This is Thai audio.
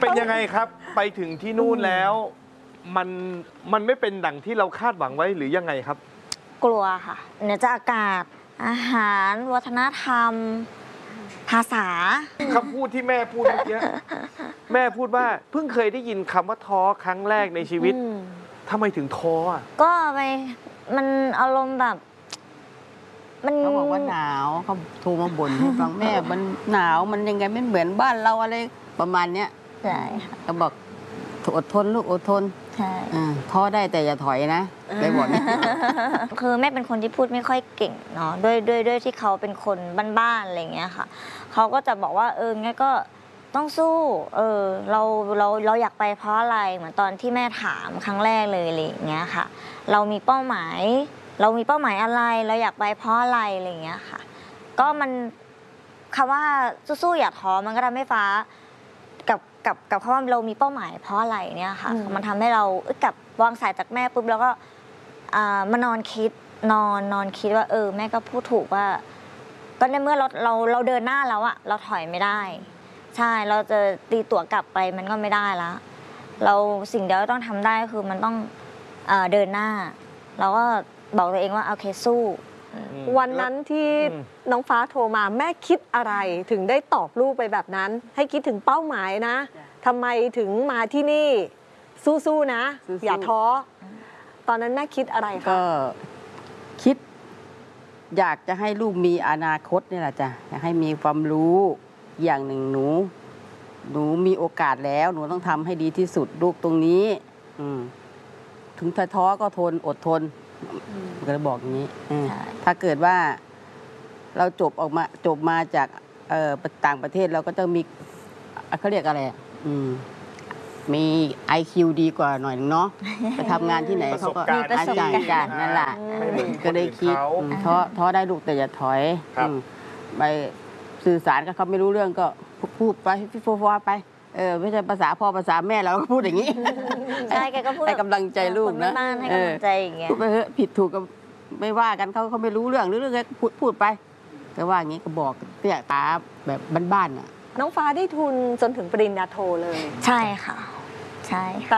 เป็นยังไงครับไปถึงที่นู่นแล้วมันไม่เป็นดั่งที่เราคาดหวังไว้หรือยังไงครับกลัวค่ะเนื่องจากอากาศอาหารวัฒนธรรมภาษาคำพูดที่แม่พูดเมื่อกี้แม่พูดว่าเพิ่งเคยได้ยินคำว่าท้อครั้งแรกในชีวิตทำไมถึงท้ออ่ะก็มันอารมณ์แบบเขาบอกว่าหนาวเขาโทรมาบ่นให้ฟังแม่มันหนาวมันยังไงไม่เหมือนบ้านเราอะไรประมาณเนี้ยใช่ค่ะเขาบอกอดทนลูกอดทนใช่ท้อได้แต่อย่าถอยนะไปบอกนี่คือแม่เป็นคนที่พูดไม่ค่อยเก่งเนาะด้วยที่เขาเป็นคนบ้านๆอะไรเงี้ยค่ะเขาก็จะบอกว่างั้นก็ต้องสู้เราอยากไปเพราะอะไรเหมือนตอนที่แม่ถามครั้งแรกเลยอะไรอย่างเงี้ยค่ะเรามีเป้าหมายอะไรเราอยากไปเพราะอะไรอะไรอย่างเงี้ยค่ะก็มันคำว่าสู้ๆอย่าท้อมันก็ทำให้ฟ้ากับคำว่าเรามีเป้าหมายเพราะอะไรเนี่ยค่ะมันทำให้เรากับวางสายจากแม่ปุ๊บแล้วก็มานอนคิดนอนคิดว่าแม่ก็พูดถูกว่าก็ในเมื่อเราเดินหน้าแล้วอะเราถอยไม่ได้ใช่เราจะตีตั๋วกลับไปมันก็ไม่ได้ละเราสิ่งเดียวที่ต้องทำได้คือมันต้องเดินหน้าเราก็บอกตัวเองว่าโอเคสู้วันนั้นที่น้องฟ้าโทรมาแม่คิดอะไรถึงได้ตอบลูกไปแบบนั้นให้คิดถึงเป้าหมายนะทำไมถึงมาที่นี่สู้ๆนะอย่าท้อตอนนั้นแม่คิดอะไรคะก็คิดอยากจะให้ลูกมีอนาคตนี่แหละจ้ะอยากให้มีความรู้อย่างหนึ่งหนูมีโอกาสแล้วหนูต้องทำให้ดีที่สุดลูกตรงนี้ถึงท้อก็ทนอดทนก็เลยบอกอย่างนี้ถ้าเกิดว่าเราจบมาจากต่างประเทศเราก็จะมีเขาเรียกอะไรมี IQ ดีกว่าหน่อยนึงเนาะไปทำงานที่ไหนเขาก็มีประสบการณ์นั่นแหละก็เลยคิดท้อได้ลูกแต่อย่าถอยไปสื่อสารกับเขาไม่รู้เรื่องก็พูดไปฟัวไปไม่ใช่ภาษาพ่อภาษาแม่เราก็พูดอย่างนี้ใช่แกก็พูดให้กำลังใจลูกนะให้กำลังใจอย่างเงี้ยพูดไปเถอะผิดถูกก็ไม่ว่ากันเขาไม่รู้เรื่องหรือเรื่องพูดไปก็ว่าอย่างนี้ก็บอกเตี้ยตาแบบบ้านๆน่ะน้องฟ้าได้ทุนจนถึงปริญญาโทเลยใช่ค่ะใช่